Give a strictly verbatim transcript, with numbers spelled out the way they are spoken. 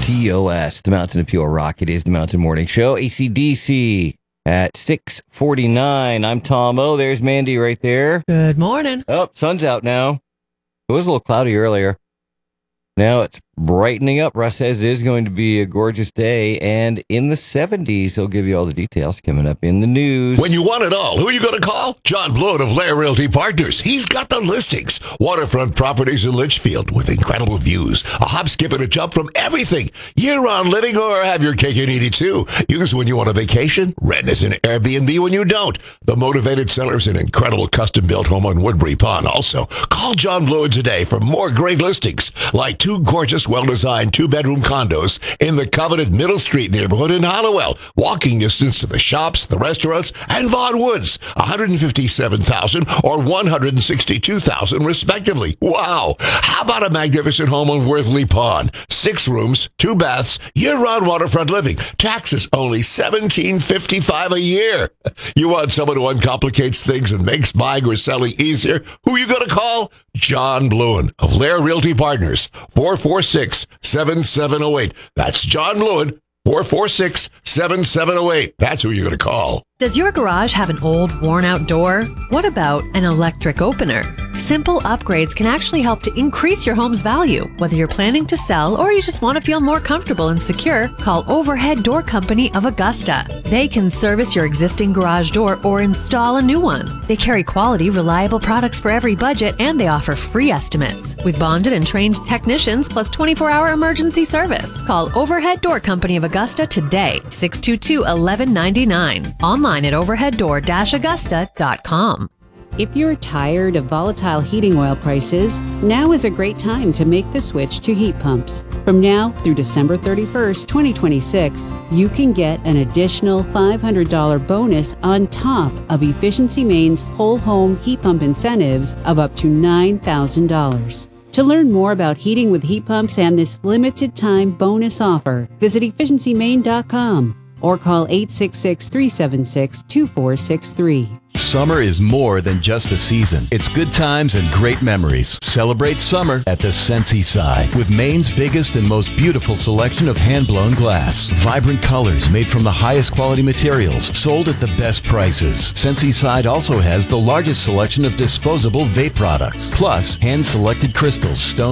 T O S, the Mountain Appeal Rock. It is the Mountain Morning Show. A C D C at six forty-nine. I'm Tom O. There's Mandy right there. Good morning. Oh, sun's out now. It was a little cloudy earlier. Now it's brightening up. Russ says it is going to be a gorgeous day and in the seventies. He'll give you all the details coming up in the news. When you want it all, who are you going to call? John Blood of Lair Realty Partners. He's got the listings. Waterfront properties in Litchfield with incredible views. A hop, skip, and a jump from everything. Year-round living or have your cake and eat it too. Use when you want a vacation. Rent as an Airbnb when you don't. The motivated seller's an incredible custom-built home on Woodbury Pond. Also, call John Blood today for more great listings like two gorgeous, well-designed two-bedroom condos in the coveted Middle Street neighborhood in Hollowell. Walking distance to the shops, the restaurants, and Vaughan Woods. one hundred fifty-seven thousand dollars or one hundred sixty-two thousand dollars respectively. Wow! How about a magnificent home on Worthley Pond? Six rooms, two baths, year-round waterfront living. Taxes only seventeen fifty-five a year. You want someone who uncomplicates things and makes buying or selling easier? Who you going to call? John Bluen of Lair Realty Partners. four four six, seven seven zero eight. That's John Bluen, four four six, seven seven zero eight. That's who you're going to call. Does your garage have an old, worn-out door? What about an electric opener? Simple upgrades can actually help to increase your home's value. Whether you're planning to sell or you just want to feel more comfortable and secure, call Overhead Door Company of Augusta. They can service your existing garage door or install a new one. They carry quality, reliable products for every budget, and they offer free estimates. With bonded and trained technicians plus twenty-four hour emergency service. Call Overhead Door Company of Augusta today, six two two, one one nine nine. Online at overhead door dash augusta dot com. If you're tired of volatile heating oil prices, now is a great time to make the switch to heat pumps. From now through December thirty-first, twenty twenty-six, you can get an additional five hundred dollars bonus on top of Efficiency Maine's whole home heat pump incentives of up to nine thousand dollars. To learn more about heating with heat pumps and this limited time bonus offer, visit efficiency maine dot com or call eight six six, three seven six, two four six three. Summer is more than just a season. It's good times and great memories. Celebrate summer at the Sensi Side with Maine's biggest and most beautiful selection of hand-blown glass. Vibrant colors made from the highest quality materials, sold at the best prices. Sensi Side also has the largest selection of disposable vape products, plus hand-selected crystals, stones,